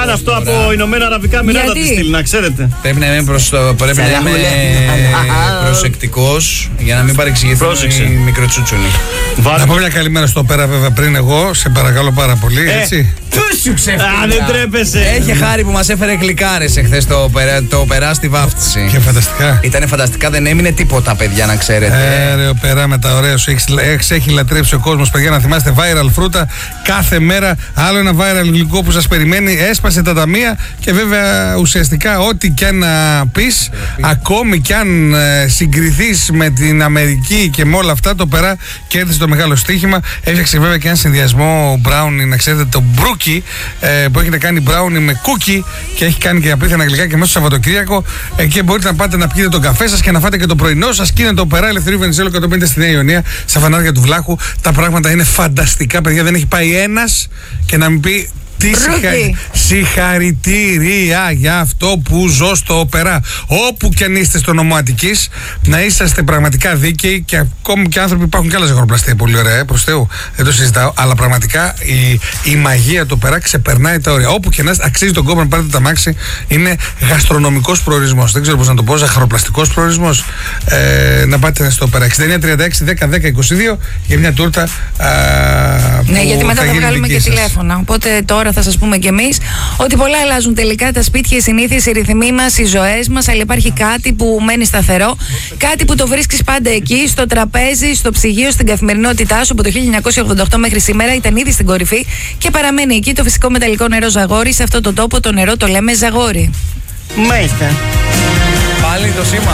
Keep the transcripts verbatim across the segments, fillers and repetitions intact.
Αν αυτό από Ηνωμένα Αραβικά Εμιράτα τη στείλει, να ξέρετε. Πρέπει να είμαι, προσω... Πρέπει να είμαι προσεκτικός για να μην παρεξηγηθούν οι μικροτσούτσουνοι. Να πω μια καλημέρα στο πέρα βέβαια πριν εγώ, σε παρακαλώ πάρα πολύ, έτσι. Πού σου ξεφύγα. Α, δεν τρέπεσαι. Έχει χάρη που μας έφερε γλυκάρες εχθές το, το Οπερά στη βάφτιση. Και φανταστικά. Ήτανε φανταστικά, δεν έμεινε τίποτα, παιδιά, να ξέρετε. Ε, ρε, Οπερά με τα ωραία σου. Έχει, έχει λατρέψει ο κόσμος, παιδιά, να θυμάστε viral φρούτα. Κάθε μέρα άλλο ένα viral γλυκό που σας περιμένει. Έσπασε τα ταμεία και βέβαια ουσιαστικά ό,τι κι αν πεις, ακόμη κι αν συγκριθείς με την Αμερική και με όλα αυτά, το Οπερά κέρδισε το μεγάλο στοίχημα. Έφτιαξε βέβαια και ένα συνδυασμό brownie, να ξέρετε, το μπρούκι ε, που έχετε κάνει brownie με κούκι και έχει κάνει και απίθανα γλυκά και μέσα στο Σαββατοκύριακο. Εκεί μπορείτε να πάτε να πιείτε τον καφέ σας και να φάτε και το πρωινό σας. Και είναι το Οπερά Ελευθερίου Βενιζέλου εκατόν πενήντα στη Νέα Ιωνία, στα φανάρια του Βλάχου. Τα πράγματα είναι φανταστικά, παιδιά. Δεν έχει πάει ένας και να μην πει. Τι συγχα... συγχαρητήρια για αυτό που ζω στο Οπερά. Όπου κι αν είστε στο νομό Αττικής, να είσαστε πραγματικά δίκαιοι και ακόμη και άνθρωποι, υπάρχουν και άλλα ζαχαροπλαστεία πολύ ωραία, προς Θεού, δεν το συζητάω. Αλλά πραγματικά η, η μαγεία του Οπερά ξεπερνάει τα όρια. Όπου και να αξίζει τον κόπο να πάρετε τα μάξι, είναι γαστρονομικός προορισμός. Δεν ξέρω πώς να το πω, ζαχαροπλαστικός προορισμός. Ε, να πάτε στο Οπερά. εξήντα εννιά τριάντα έξι δέκα δέκα είκοσι δύο για μια τούρτα. Α, ναι, γιατί μετά θα βγάλουμε και τηλέφωνα. Οπότε τώρα θα σας πούμε κι εμείς ότι πολλά αλλάζουν τελικά, τα σπίτια, οι συνήθειες, οι ρυθμοί μας, οι ζωές μας, αλλά υπάρχει κάτι που μένει σταθερό, κάτι που το βρίσκεις πάντα εκεί, στο τραπέζι, στο ψυγείο, στην καθημερινότητά σου. Από το χίλια εννιακόσια ογδόντα οκτώ μέχρι σήμερα ήταν ήδη στην κορυφή και παραμένει εκεί, το φυσικό μεταλλικό νερό Ζαγόρι. Σε αυτό το τόπο το νερό το λέμε Ζαγόρι. Μάλιστα. Πάλι το σήμα.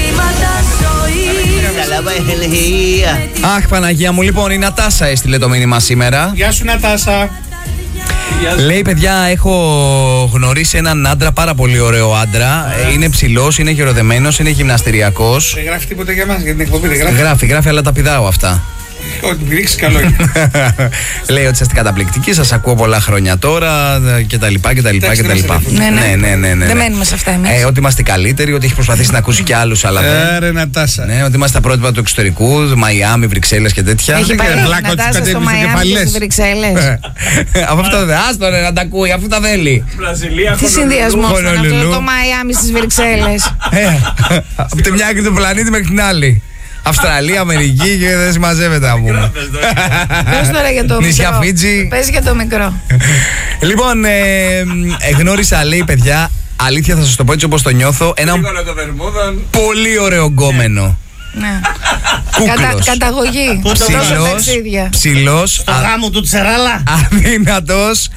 Αχ, Παναγία μου, λοιπόν, η Νατάσα έστειλε το μήνυμα σήμερα. Γεια σου, Νατάσα. Λέει, παιδιά, έχω γνωρίσει έναν άντρα, πάρα πολύ ωραίο άντρα. Yeah. Είναι ψηλός, είναι γεροδεμένος, είναι γυμναστηριακός. Δεν γράφει τίποτα για μας, για την εκπομπή, δεν γράφει. Γράφει, γράφει, αλλά τα πηδάω αυτά. Ότι πηδήξεις καλό. Λέει ότι είστε καταπληκτικοί, σας ακούω πολλά χρόνια τώρα κτλ. Ναι, ναι, ναι, ναι. Δεν μένουμε σε αυτά εμείς. Ε, ότι είμαστε καλύτεροι, ότι έχει προσπαθήσει να ακούσει και άλλους, αλλά δεν. Ρε Νατάσα. Ναι, ότι είμαστε τα πρότυπα του εξωτερικού, Μαϊάμι, Βρυξέλλες και τέτοια. Έχει πάει Νατάσα στο Μαϊάμι και στις Βρυξέλλες. Από αυτό δεν, άστο ρε να τα ακούει, αφού τα θέλει. Τι συνδυασμός είναι αυτό το Μαϊάμι στις Βρυξέλλες. Από τη μια άκρη του πλανήτη μέχρι την άλλη. Αυστραλία, Αμερική και δεν συμμαζεύεται να πούμε. Πες τώρα για το νησιά Φίτζι. Πες για το μικρό. Λοιπόν, ε, γνώρισα, λέει, παιδιά, αλήθεια θα σας το πω έτσι όπως το νιώθω, έναν πολύ ωραίο γκόμενο. Ναι. Κούκλος. Καταγωγή. Ψηλός. Ψηλός. Στο γάμο του Τσεράλα. Αδύνατος.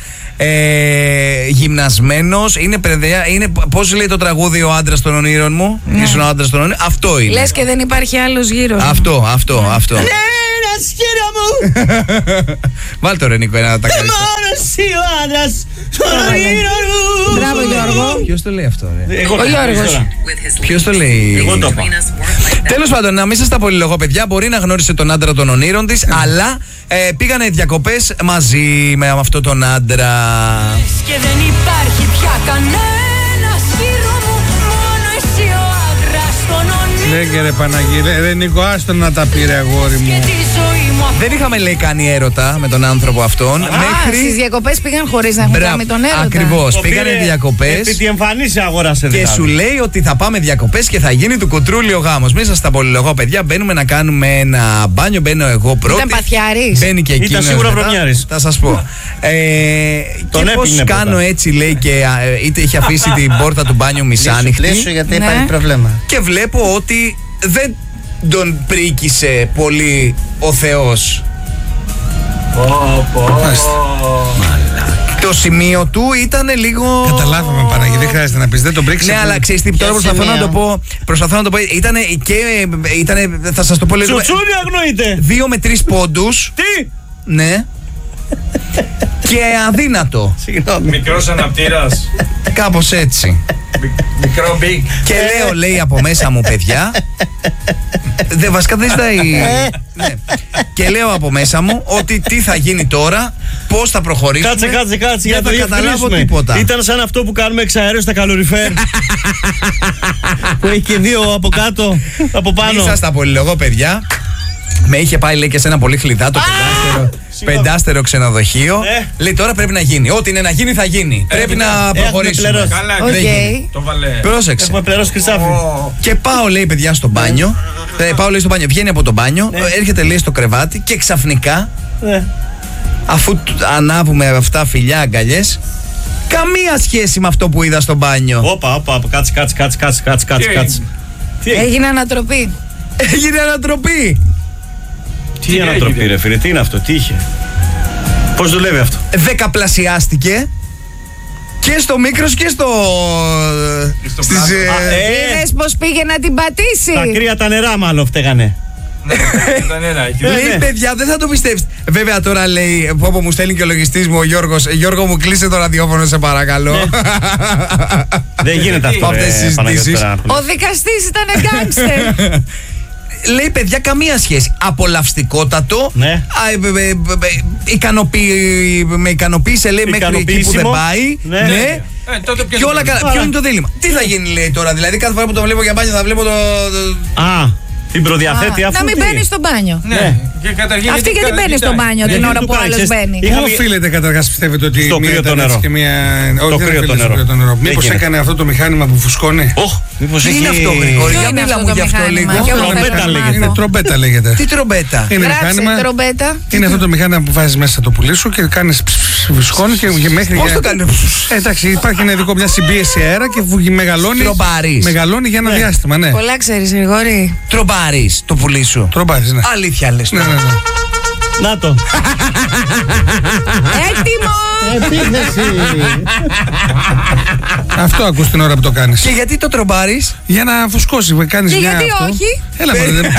Ε, γυμνασμένος, είναι παιδεία, είναι, πώς λέει το τραγούδι ο άντρας των ονείρων μου, ναι. Ήσουν ο άντρας των ονείρων, αυτό είναι. Λες και δεν υπάρχει άλλος γύρω. Αυτό, αυτό, ναι. αυτό. Ναι, ένας γύρω μου. Βάλτε το ρε Νίκο, ένα να τα κάνεις. Μόνος εσύ ο άντρας των ονείρων μου. Μπράβο Γιώργο. Ποιος το λέει αυτό ρε? Εγώ, ο Γιώργος. Ποιος το λέει? Εγώ το είπα. Τέλος πάντων, να μην σας τα πολυλογώ, παιδιά, μπορεί να γνώρισε τον άντρα των ονείρων της, αλλά ε, πήγανε διακοπές μαζί με αυτόν τον άντρα. Και δεν υπάρχει πια κανένας γύρω μου, μόνο εσύ ο άντρας των ονείρων. Λέγε ρε Παναγία, ρε Νίκο, άστο να τα πήρε αγόρι μου. Δεν είχαμε, λέει, κάνει έρωτα με τον άνθρωπο αυτόν. Α, μέχρι... στις διακοπές πήγαν χωρίς να έχουν κάνει τον έρωτα. Ακριβώς, πήγανε διακοπές. Επί τη εμφανίση αγόρασε δηλαδή. Και σου λέει ότι θα πάμε διακοπές και θα γίνει του κουτρούλι ο γάμος. Μην σας τα πολυλογώ, παιδιά. Μπαίνουμε να κάνουμε ένα μπάνιο. Μπαίνω εγώ πρώτη. Ήταν παθιάρης. Μπαίνει και εκείνος. Ήταν σίγουρα βρωμιάρης. Θα σας πω. ε, και πώς κάνω πρώτα. Έτσι, λέει, και είτε είχε αφήσει την πόρτα του μπάνιου μισάνοιχτη. Λύσου γιατί υπάρχει πρόβλημα. Και βλέπω ότι δεν τον πρίκησε πολύ ο Θεός. Πω, πω. Το σημείο του ήταν λίγο. Καταλάβαμε, Παναγία, δεν χρειάζεται να πεις, δεν τον πρίξε. Ναι, αλλά ξέρεις τι, τώρα προσπαθώ να το πω. Προσπαθώ να το πω. Ήτανε και. Ήτανε, θα σας το πω λίγο. Τσουτσούνι αγνοείται. Δύο με τρεις πόντους. Τι? Ναι. Και αδύνατο. Συγγνώμη. Μικρός αναπτήρας. Κάπως έτσι. Μικρό big. Και λέω, λέει, από μέσα μου, παιδιά. Δεν βασικά δεν ζητάει. Ναι. Και λέω από μέσα μου ότι τι θα γίνει τώρα, πώς θα προχωρήσουμε. Κάτσε, κάτσε, κάτσε. Δεν θα καταλάβω τίποτα. Ήταν σαν αυτό που κάνουμε εξαέριο στα καλοριφέρ. Που έχει και δύο από κάτω, από πάνω. Μην σας τα πολυλογώ, παιδιά. Με είχε πάει, λέει, και σε ένα πολύ χλιδάτο πεντάστερο. πεντάστερο ξενοδοχείο. Ναι. Λέει τώρα πρέπει να γίνει. Ό,τι είναι να γίνει θα γίνει. Πρέπει να προχωρήσουμε. πληρώσει. Καλά, Οκ. Δεν γίνει. το βαλέ. Πρόσεξε. Έχουμε πληρώσει Χρυσάφι. Και πάω, λέει, παιδιά, στο μπάνιο. Ε, πάω, λέει, στο μπάνιο. Βγαίνει από το μπάνιο, Ναι. έρχεται, λέει, στο κρεβάτι και ξαφνικά, Ναι. αφού τ- ανάβουμε αυτά φιλιά, αγκαλιές, καμία σχέση με αυτό που είδα στο μπάνιο. Όπα, όπα, όπα, κάτσε, κάτσε, κάτσε, κάτσε, κάτσε, κάτσε, Τι κάτσε. Τι έγινε? Έγινε ανατροπή. Έγινε ανατροπή. Τι ανατροπή, έγινε? ρε φίλε, τι είναι αυτό, τι είχε? Πώς δουλεύει αυτό? Δεκαπλασιάστηκε και στο Μίκρος και στο. στο στις, πλάτο. ε, Α, ε, Είδες πως πήγε να την πατήσει. τα κρύα τα νερά μάλλον φταίγανε. Ναι, ήταν ένα εκεί. Ε, Λέει, ναι. παιδιά, δεν θα το πιστέψετε. Βέβαια, τώρα λέει, που όπου μου στέλνει και ο λογιστής μου ο Γιώργος, Γιώργο μου κλείσε το ραδιόφωνο, σε παρακαλώ. Δεν γίνεται αυτό, Αυτές τις ρε, Παναγιώτη συζητήσεις. Περάναπολη. Ο δικαστής ήταν γκάνγκστερ. Λέει, παιδιά, καμία σχέση. Απολαυστικότατο. Ναι. Α, ε, ε, ε, ε, ικανοποιη- με ικανοποίησε, λέει, μέχρι εκεί που δεν Ικανοποιήσιμο. πάει. Ναι. Ναι. Ε, τότε ποιο Και όλα καλά. Άρα. Ποιο είναι το δίλημμα? Τι θα γίνει, λέει τώρα, δηλαδή, κάθε φορά που το βλέπω για μπάνιο θα βλέπω το. το- Α, την προδιαθέτει Α, αφού. Να μην τι? μπαίνει στο μπάνιο. Ναι. Και καταρχήν Αυτή γιατί μπαίνει στο μπάνιο Ναι, την τι ώρα του που κάνει, άλλος ξέρεις, μπαίνει. είχα- Πού οφείλεται καταρχάς, πιστεύετε, ότι Στο μία κρύο το ήταν έτσι νερό. και μία. Όχι, δεν κρύο το οφείλεται στο νερό. κρύο το νερό. Δεν Μήπως γίνεται. έκανε αυτό το μηχάνημα που φουσκώνει. Ωχ, μήπως Τι έχει... είναι αυτό, Γρηγόρη? Ποιο Για είναι μίλα αυτό μου το γι' αυτό μηχάνημα? λίγο. Και εγώ Τρομπέτα θέλω να λέγεται. Είναι μάθω. τρομπέτα, λέγεται. Τι τρομπέτα. Είναι Γράψε μηχάνημα. τρομπέτα. Είναι αυτό το μηχάνημα που βάζει μέσα το πουλί σου και κάνει φουσκώνει και και μέχρι. Πώς για- το κάνει? Ε, εντάξει, υπάρχει ένα ειδικό, μια συμπίεση αέρα και βου- μεγαλώνει. Τρομπάρεις. Μεγαλώνει για ένα διάστημα, ναι. Πολλά ξέρεις, Γρηγόρη. Τρομπάρεις το πουλί σου. Τρομπάρεις, ναι. Αλήθεια λες. Ναι, ναι, ναι. Να το. Έτοιμο! Αυτό ακούς την ώρα που το κάνεις. Και γιατί το τρομπάρεις? Για να φουσκώσει, κάνεις Και μια γιατί αυτό. όχι? Έλα, μωρέ, δεν-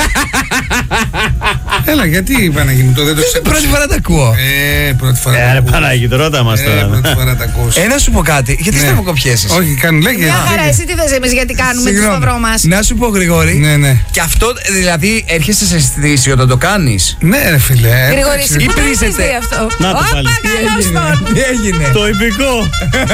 Έλα, γιατί Παναγί μου το δεν το ξέρω. Πρώτη φορά τα ακούω. Ε, πρώτη φορά. Ε, τα ρε ακούω. Παναγιώτη, ρώτα μας Ε, τώρα. πρώτη φορά τα ακούς. Ε, να σου πω κάτι. Γιατί Ναι. στραβοκοπιέσαι? Όχι, κάνει, λέγε. Μια χαρά, λέγε. εσύ τι θες εμείς γιατί κάνουμε το Συγγνώμη. σταυρό μας. Να σου πω, Γρηγόρη. Ναι, ναι. Και αυτό δηλαδή έρχεσαι σε αισθήση όταν το κάνεις. Ναι, ρε φίλε. ε, Γρηγόρη, εντάξει. εσύ που το Υπρίζεται. έχεις δει αυτό. Να το Όπα, πάλι. καλώς τον. Τι έγινε? Το υπηκό.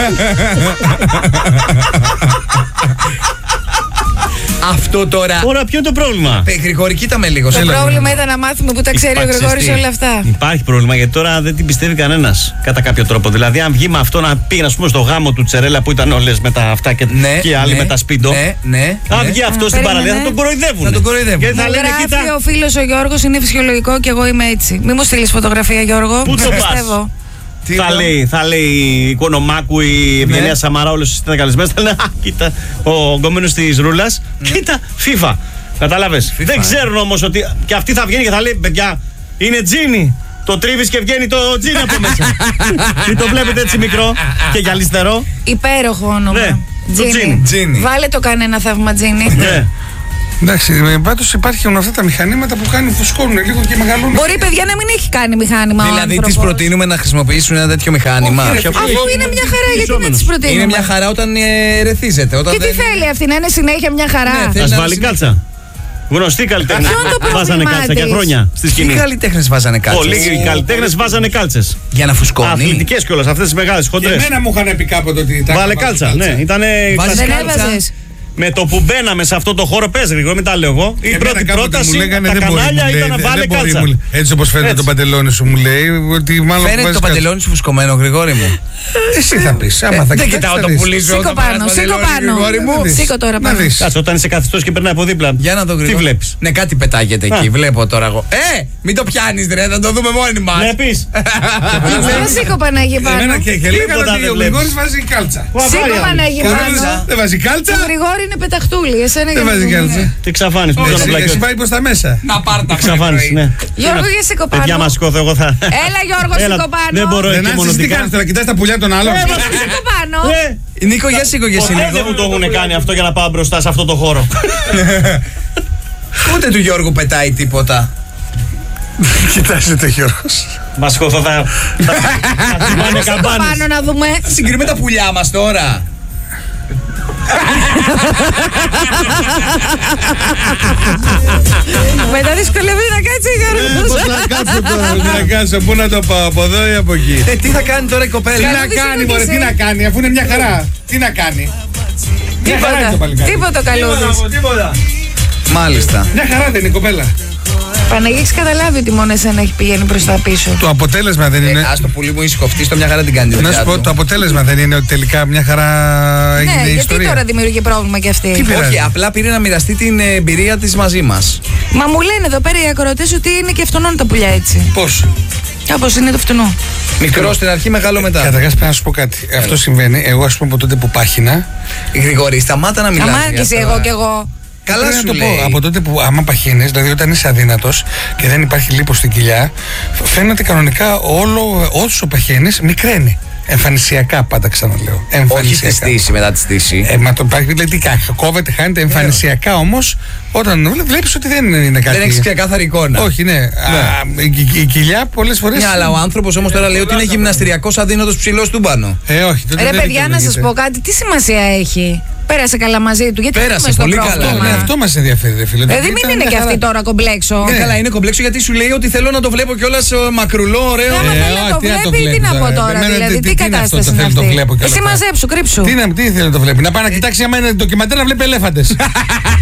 Αυτό τώρα. Τώρα ποιο είναι το πρόβλημα? Ε, Γρηγόρη, κοίτα με λίγο. Το Έλα, πρόβλημα ήταν να μάθουμε που τα ξέρει ο Υπάρχει, Γρηγόρης ξέρεις τι, όλα αυτά. Υπάρχει πρόβλημα γιατί τώρα δεν την πιστεύει κανένα κατά κάποιο τρόπο. Δηλαδή, αν βγει με αυτό να πήγαινε, ας πούμε, στο γάμο του Τσερέλα που ήταν όλε με τα αυτά και, Ναι, και οι άλλοι ναι, με τα σπίντο. Ναι, ναι. Αν ναι. βγει αυτό Α, στην παραλία θα περίμενε. τον κοροϊδεύουν. Θα τον κοροϊδεύουν. Γιατί θα Μου λένε, κοίτα. γράφει ο φίλος ο Γιώργος, είναι φυσιολογικό και εγώ είμαι έτσι. Μη μου στείλεις φωτογραφία, Γιώργο. Πού Σε το πας? πιστεύω. Τι Θα είπα? λέει, θα λέει η Οικονομάκου, η Ευγενία Ναι. Σαμαρά, όλε ήταν καλεσμένε. Θα λένε, α, κοίτα, ο γκόμενο τη Ρούλα. Κοίτα, FIFA. Κατάλαβε. Δεν ξέρουν όμω ότι και αυτή θα βγαίνει και θα λέει, παιδιά, είναι τζίνι. Το τρίβει και βγαίνει το τζίνι από μέσα. Τι το βλέπετε έτσι μικρό και γυαλιστερό. Υπέροχο όνομα. Ναι, το τζίνι. Τζίνι. Βάλε το κανένα θαύμα τζίνι. Ναι. Εντάξει, πάντως υπάρχουν αυτά τα μηχανήματα που κάνουν φουσκώνουν λίγο και μεγαλώνουν. Μπορεί, παιδιά, να μην έχει κάνει μηχάνημα. ο Δηλαδή, άνθρωπος. τη προτείνουμε να χρησιμοποιήσουν ένα τέτοιο μηχάνημα. Όχι, ρε, Ποιο- φίλε. Αφού είναι μια χαρά, γιατί να τη προτείνουμε. Είναι μια χαρά όταν ε, ρεθίζεται. Όταν Και τι δεν- θέλει αυτή, να είναι συνέχεια μια χαρά. Ναι, θέλει Α να βάλει συνεχίσει. κάλτσα. Γνωστοί καλλιτέχνε. Ποιο είναι το πρόβλημά Βάζανε κάλτσα για της? χρόνια στη Τι σκηνή. καλλιτέχνε βάζανε κάτι. Πολλοί καλλιτέχνε βάζανε κάλτσε. Για να φουσκώνει. Αθλητικέ κιόλα, αυτέ τι μεγάλε Και χοντρέ. εμένα μου είχαν πει κάποτε ότι. τα Βάλε έκανα κάλτσα, ναι. Ήτανε Βάζεις Δεν κάλτσα. έβαζες. με το που μπαίναμε σε αυτό το χώρο, πες γρήγορα, μην τα λέω εγώ. Η Εμένα πρώτη κάποτε πρόταση, μου λέγανε, τα δεν μπορεί, κανάλια μου λέει, ήταν να δεν- βάλε δεν μπορεί, κάλτσα. μου λέει. Έτσι όπως φαίνεται Έτσι. το παντελόνι σου, μου λέει ότι μάλλον Φαίνεται βάζεις το κάλτσα. παντελόνι σου φουσκωμένο, Γρηγόρη μου. Εσύ θα πεις, άμα θα Δεν κοιτάξεις, κοιτάω θα το δεις. πουλί σου. Σήκω όταν πάνω, βάζεις σήκω παντελόνι, πάνω. Γρηγόρη μου. Να δεις. Σήκω τώρα Να πάνω. δεις. Κάτσε, όταν είσαι καθιστός και περνάει από δίπλα. Για να το Τι Γρηγόρη. βλέπεις? Ναι, κάτι πετάγεται εκεί. Α. Βλέπω τώρα εγώ. Ε, μην το πιάνεις ρε, θα το δούμε μόνοι μας. Βλέπεις. Δεν σήκω Παναγί πάνω. Εμένα και, και λέγανε Τίποτα ότι δεν ο βλέπεις. Γρηγόρης βάζει κάλτσα. Σήκω Παναγί Κανόνες, πάνω. δεν βάζει κάλτσα. Το Γρηγόρη είναι πεταχτούλη. Εσένα Δεν για βάζει να κάλτσα. Τι ξαφάνεις, πού Εσύ- να Εσύ πλακιώσει. πάει προς τα μέσα. Να πάρ' τα Ξαφάνεις, ναι. Γιώργο, για σήκω πάνω. Παιδιά, μας σηκώθω, εγώ θα. Έλα, Γιώργο, Έλα, σήκω πάνω. δεν μπορώ Δεν εκεί άντσεις, τι μονοτικά. κάνεις τώρα, κοιτάς τα πουλιά των άλλων. Σήκω πάνω. Ε, Νίκο, για σήκω και εσύ ποτέ δεν λίγο. μου το έχουν κάνει αυτό για να πάω μπροστά σε αυτό το χώρο. Ούτε του Γιώργου πετάει τίποτα. Κοιτάζει το Γιώργος. Μας σηκώθω, θα. θα- Θα θυμάνε Σήκω καμπάνες. πάνω να δούμε. Συγκρίνουμε τα πουλιά μας τώρα. Μετά δυσκολεύει να κάτσει ο Γιώργος. Πώς να κάτσω τώρα, να κάτσω, πού να το πάω, από εδώ ή από εκεί. Ε, τι θα κάνει τώρα η Τι κοπέλα. να Καλούδης κάνει, είναι μωρέ, και τι εσύ. να κάνει, αφού είναι μια χαρά. Τι να κάνει. Μια χαρά είναι το Τίποτα. παλικάρι. Τίποτα καλούδης. Τίποτα. Μάλιστα. Μια χαρά δεν είναι η κοπέλα. Παναγί, έχεις καταλάβει ότι μόνο εσένα έχει πηγαίνει προς τα πίσω. Το αποτέλεσμα δεν είναι. Ε, ας το πουλί μου ησυχοφτεί στο μια χαρά την κάνει. Να σου πω, το αποτέλεσμα δεν είναι ότι τελικά μια χαρά έγινε Ναι, η γιατί ιστορία. τώρα δημιουργεί πρόβλημα κι αυτή. Τι πειράζει. Όχι, απλά πήρε να μοιραστεί την εμπειρία της μαζί μας. Μα μου λένε εδώ πέρα οι ακροατές ότι είναι και αυτονών τα πουλιά έτσι. Πώς. Κάπως είναι το φτηνό. Μικρό στην αρχή, μεγάλο μετά. Καταρχάς πρέπει να σου πω κάτι. Αυτό συμβαίνει. Εγώ, ας πούμε, από τότε που πάχυνα. Γρηγορή, σταμάτα να μιλάς. Αμά και εσύ, εγώ κι εγώ. Καλά Πρέπει σου να το λέει. πω. Από τότε που άμα παχύνεις, δηλαδή όταν είσαι αδύνατος και δεν υπάρχει λίπος στην κοιλιά, φαίνεται κανονικά όλο όσο παχαίνεις μικραίνει. Εμφανισιακά πάντα ξαναλέω. Όχι Εμφανισιακά. στη στήση, μετά τη στήση. Ε, μα το υπάρχει, δηλαδή τι κα- κόβεται, χάνεται εμφανισιακά όμως, όταν βλέπεις ότι δεν είναι κάτι. Δεν έχεις ξεκάθαρη εικόνα. Όχι, ναι. Α, η, η, η κοιλιά πολλές φορές. Ναι, αλλά ο άνθρωπος όμως τώρα λέει ότι είναι γυμναστηριακός αδύνατος ψηλός του πάνω. Ε, όχι. τότε Ρε δεν παιδιά, να σας δικαιολογείται. πω κάτι, τι σημασία έχει. Πέρασε καλά μαζί του, γιατί Πέρασε έχουμε στο πολύ καλά, πρόβλημα. Ναι, αυτό μας ενδιαφέρει, ρε φίλε. Δηλαδή, Ήταν μην είναι μια και χαρά. αυτή τώρα κομπλέξο. Ναι, καλά, είναι κομπλέξο γιατί σου λέει ότι θέλω να το βλέπω κιόλας ε, μακρουλό, ωραίο. Άμα Ε, θέλει να όχι, το τι να το βλέπει, τι βλέπεις να πω τώρα. τώρα, Εμένα, δηλαδή, τι- τι τι είναι αυτό, κατάσταση το είναι θέλω, το αυτή. βλέπω κι όλα Εσύ αυτά. μαζέψου, κρύψου. Τι, να, τι θέλει να το βλέπει, να πάει να κοιτάξει άμα είναι ντοκιμαντέρ να βλέπει ελέφαντες.